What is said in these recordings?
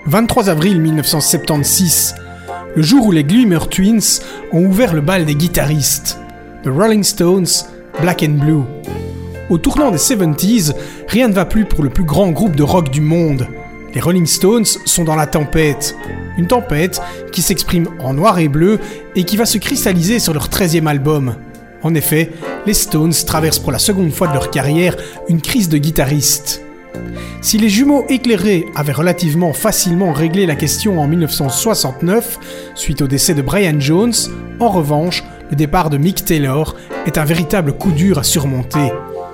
23 avril 1976, le jour où les Glimmer Twins ont ouvert le bal des guitaristes. The Rolling Stones, Black and Blue. Au tournant des 70s, rien ne va plus pour le plus grand groupe de rock du monde. Les Rolling Stones sont dans la tempête. Une tempête qui s'exprime en noir et bleu et qui va se cristalliser sur leur 13e album. En effet, les Stones traversent pour la seconde fois de leur carrière une crise de guitariste. Si les jumeaux éclairés avaient relativement facilement réglé la question en 1969, suite au décès de Brian Jones, en revanche, le départ de Mick Taylor est un véritable coup dur à surmonter.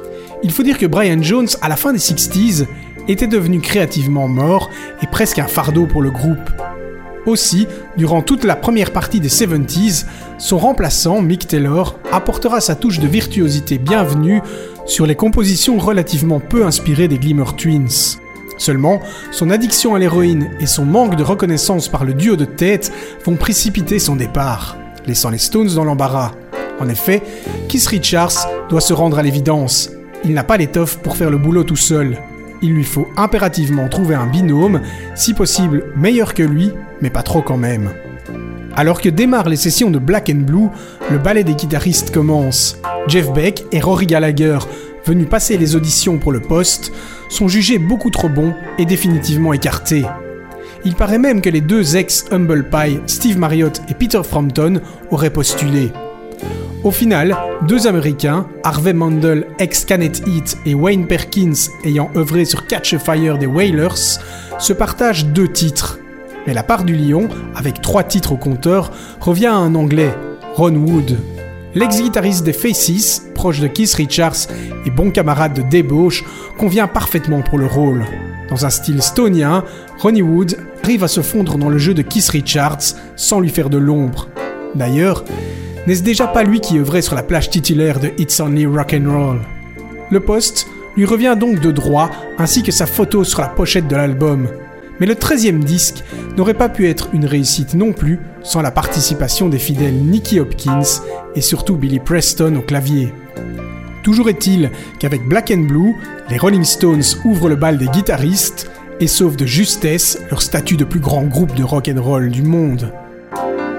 Il faut dire que Brian Jones, à la fin des 60s, était devenu créativement mort et presque un fardeau pour le groupe. Aussi, durant toute la première partie des 70s, son remplaçant, Mick Taylor, apportera sa touche de virtuosité bienvenue sur les compositions relativement peu inspirées des Glimmer Twins. Seulement, son addiction à l'héroïne et son manque de reconnaissance par le duo de tête vont précipiter son départ, laissant les Stones dans l'embarras. En effet, Keith Richards doit se rendre à l'évidence. Il n'a pas l'étoffe pour faire le boulot tout seul. Il lui faut impérativement trouver un binôme, si possible meilleur que lui, mais pas trop quand même. Alors que démarrent les sessions de Black and Blue, le ballet des guitaristes commence. Jeff Beck et Rory Gallagher, venus passer les auditions pour le poste, sont jugés beaucoup trop bons et définitivement écartés. Il paraît même que les deux ex-Humble Pie, Steve Marriott et Peter Frampton, auraient postulé. Au final, deux Américains, Harvey Mandel, ex-Canet Heat, et Wayne Perkins, ayant œuvré sur Catch a Fire des Wailers, se partagent 2 titres. Mais la part du lion, avec 3 titres au compteur, revient à un Anglais, Ron Wood. L'ex-guitariste des Faces, proche de Keith Richards et bon camarade de débauche, convient parfaitement pour le rôle. Dans un style stonien, Ronnie Wood arrive à se fondre dans le jeu de Keith Richards sans lui faire de l'ombre. D'ailleurs, n'est-ce déjà pas lui qui œuvrait sur la plage titulaire de It's Only Rock'n'Roll ? Le poste lui revient donc de droit, ainsi que sa photo sur la pochette de l'album. Mais le 13e disque n'aurait pas pu être une réussite non plus sans la participation des fidèles Nicky Hopkins et surtout Billy Preston au clavier. Toujours est-il qu'avec Black and Blue, les Rolling Stones ouvrent le bal des guitaristes et sauvent de justesse leur statut de plus grand groupe de rock'n'roll du monde.